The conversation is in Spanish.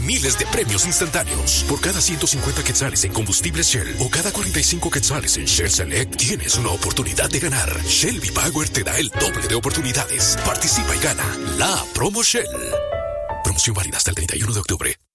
miles de premios instantáneos. Por cada 150 quetzales en combustibles Shell o cada 45 quetzales en Shell Select, tienes una oportunidad de ganar. Shell V-Power te da el doble de oportunidades. Participa y gana la promo Shell. Promoción válida hasta el 31 de octubre.